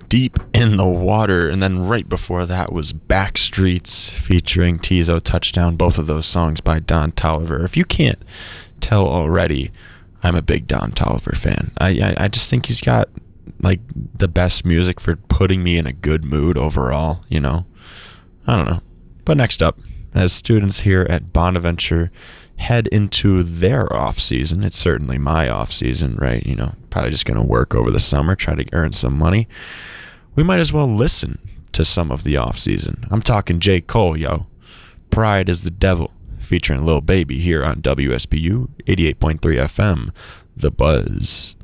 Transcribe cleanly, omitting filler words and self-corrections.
Deep in the Water, and then right before that was Backstreets featuring Tizo Touchdown, both of those songs by Don Toliver. If you can't tell already, I'm a big Don Toliver fan. I just think he's got like the best music for putting me in a good mood overall, you know? I don't know. But next up, as students here at Bonaventure head into their off season, it's certainly my off season, right? You know, probably just going to work over the summer, try to earn some money. We might as well listen to some of the off season. I'm talking J. Cole, yo. Pride is the Devil, featuring Lil Baby here on WSPU 88.3 FM, The Buzz.